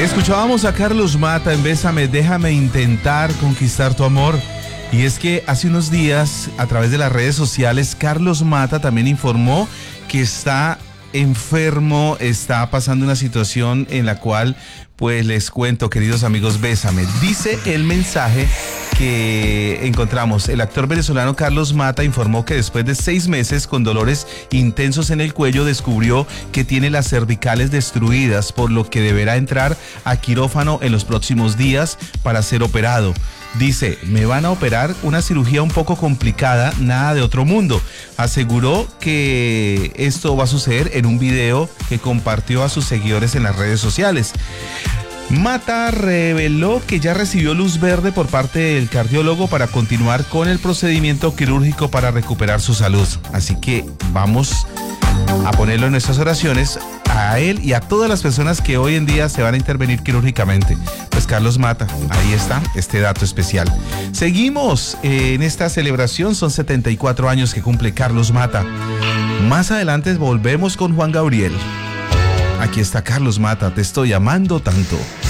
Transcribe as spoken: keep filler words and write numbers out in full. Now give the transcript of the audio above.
Escuchábamos a Carlos Mata en Bésame, déjame intentar conquistar tu amor. Y es que hace unos días, a través de las redes sociales, Carlos Mata también informó que está enfermo, está pasando una situación en la cual, pues les cuento, queridos amigos, Bésame. Dice el mensaje que encontramos: el actor venezolano Carlos Mata informó que después de seis meses con dolores intensos en el cuello descubrió que tiene las cervicales destruidas, por lo que deberá entrar a quirófano en los próximos días para ser operado. Dice, me van a operar, una cirugía un poco complicada, nada de otro mundo. Aseguró que esto va a suceder en un video que compartió a sus seguidores en las redes sociales. Mata reveló que ya recibió luz verde por parte del cardiólogo para continuar con el procedimiento quirúrgico para recuperar su salud. Así que vamos a ponerlo en nuestras oraciones a él y a todas las personas que hoy en día se van a intervenir quirúrgicamente. Pues Carlos Mata, ahí está este dato especial. Seguimos en esta celebración, son setenta y cuatro años que cumple Carlos Mata. Más adelante volvemos con Juan Gabriel. Aquí está Carlos Mata, te estoy amando tanto.